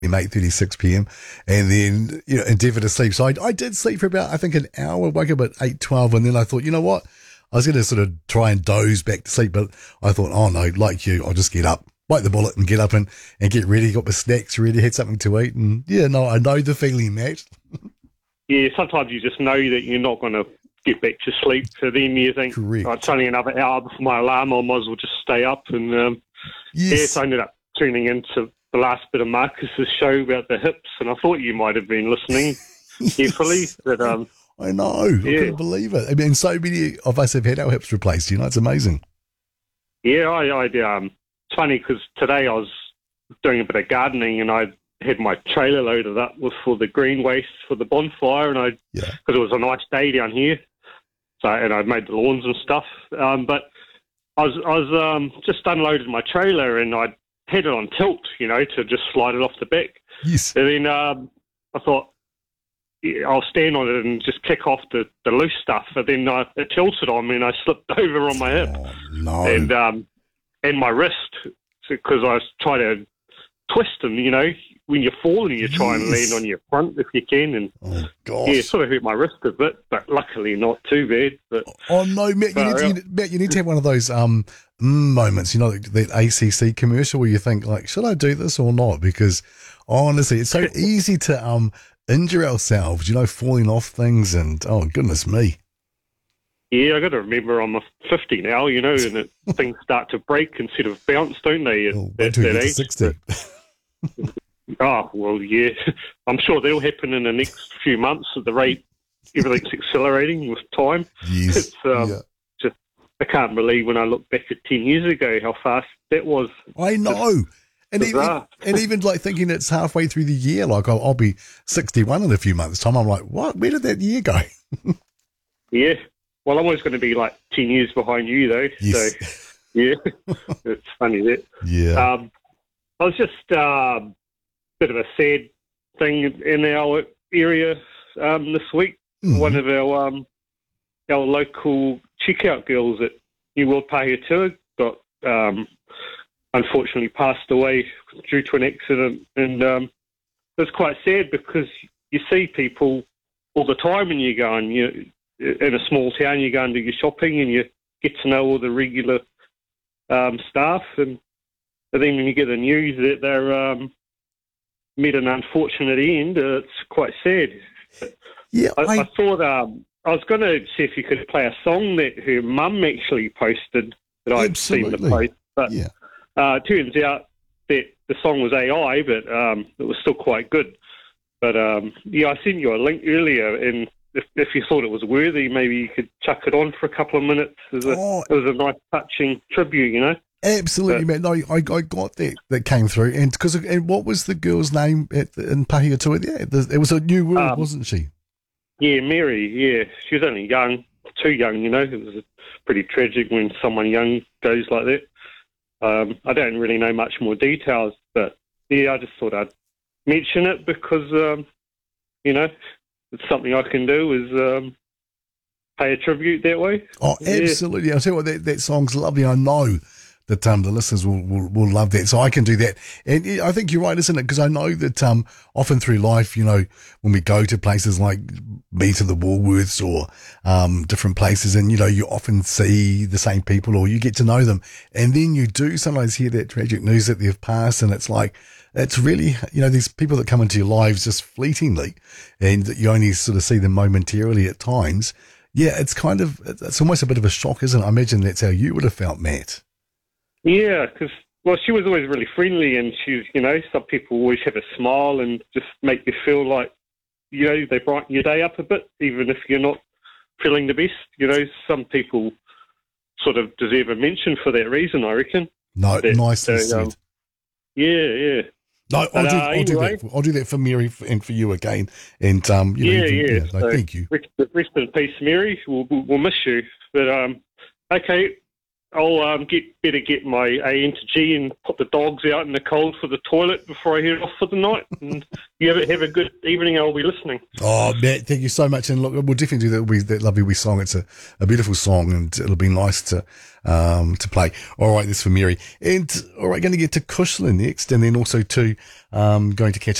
8:36 p.m. and then, endeavour to sleep. So I did sleep for about, I think, an hour, woke up at 8:12, and then I thought, you know what? I was going to sort of try and doze back to sleep, but I thought, oh no, like you, I'll just get up, bite the bullet and get up and get ready, got my snacks ready, had something to eat, and I know the feeling, Matt. Yeah, sometimes you just know that you're not going to get back to sleep, so then you think, Correct. oh, it's only another hour before my alarm, I might as well just stay up, and Yes. so I ended up tuning into the last bit of Marcus's show about the hips, and I thought you might have been listening carefully, but I know. I couldn't believe it. I mean, so many of us have had our hips replaced. It's amazing. Yeah, I it's funny because today I was doing a bit of gardening and I had my trailer loaded up for the green waste for the bonfire, and because it was a nice day down here, and I made the lawns and stuff. But I was just unloaded my trailer and I had it on tilt, to just slide it off the back. Yes. And then I thought, I'll stand on it and just kick off the loose stuff. And then it tilted on me and I slipped over on my hip. Oh, no. And my wrist, because I was trying to twist them, when you're falling, you try and land on your front if you can. And oh, gosh. it sort of hurt my wrist a bit, but luckily not too bad. But, oh, no, Matt, you need to have one of those moments, that ACC commercial where you think, like, should I do this or not? Because, honestly, it's so easy to injure ourselves, falling off things, and, oh, goodness me. Yeah, I got to remember I'm 50 now, and things start to break instead of bounce, don't they? At that age. 60. Oh, well, yeah. I'm sure that'll happen in the next few months at the rate everything's accelerating with time. Yes. It's just, I can't believe when I look back at 10 years ago how fast that was. I know. And even like thinking it's halfway through the year, like I'll be 61 in a few months' time. I'm like, what? Where did that year go? Yeah. Well, I'm always going to be like 10 years behind you, though. Yes. So, yeah, it's funny that. Yeah. I was just bit of a sad thing in our area this week. Mm-hmm. One of our local checkout girls at New World Pahiatua got unfortunately passed away due to an accident, and it's quite sad because you see people all the time when you go and in a small town, you go and do your shopping and you get to know all the regular staff, and then when you get the news that they're met an unfortunate end, it's quite sad. Yeah, I thought I was going to see if you could play a song that her mum actually posted that I'd seen the post, but it turns out that the song was AI, but it was still quite good. But I sent you a link earlier, and if you thought it was worthy, maybe you could chuck it on for a couple of minutes. It was a nice, touching tribute, Absolutely, man. No, I got that came through, and what was the girl's name in Pahiatua? Yeah, it was a New World, wasn't she? Yeah, Mary. Yeah, she was only young, too young. It was pretty tragic when someone young goes like that. I don't really know much more details, but yeah, I just thought I'd mention it because it's something I can do is pay a tribute that way. Oh, absolutely! Yeah. I'll tell you what, that song's lovely. I know that the listeners will love that, so I can do that. And I think you're right, isn't it? Because I know that often through life, when we go to places like meet at the Woolworths or different places, and you often see the same people or you get to know them, and then you do sometimes hear that tragic news that they've passed, and it's like, it's really, these people that come into your lives just fleetingly, and you only sort of see them momentarily at times. Yeah, it's almost a bit of a shock, isn't it? I imagine that's how you would have felt, Matt. Yeah, because, she was always really friendly, and she's, some people always have a smile and just make you feel like, they brighten your day up a bit, even if you're not feeling the best. Some people sort of deserve a mention for that reason, I reckon. No, nicely said. Yeah. No, I'll do that. I'll do that for Mary and for you again. And So thank you. Rest in peace, Mary. We'll miss you. But okay, I'll better get my A into G and put the dogs out in the cold for the toilet before I head off for the night. And you have a good evening. I'll be listening. Oh, Matt, thank you so much. And look, we'll definitely do that lovely wee song. It's a beautiful song, and it'll be nice to play. All right, this for Mary. And all right, going to get to Kushla next, and then also to going to catch